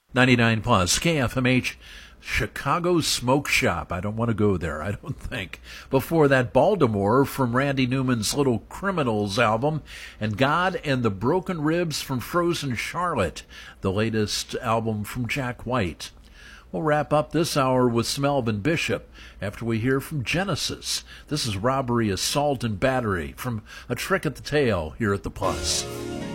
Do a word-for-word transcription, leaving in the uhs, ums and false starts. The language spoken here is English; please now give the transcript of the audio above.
ninety-nine plus K F M H, Chicago Smoke Shop. I don't want to go there, I don't think. Before that, Baltimore from Randy Newman's Little Criminals album, and God and the Broken Ribs from Frozen Charlotte, the latest album from Jack White. We'll wrap up this hour with some Melvin Bishop after we hear from Genesis. This is Robbery, Assault, and Battery from A Trick at the Tail here at the Plus.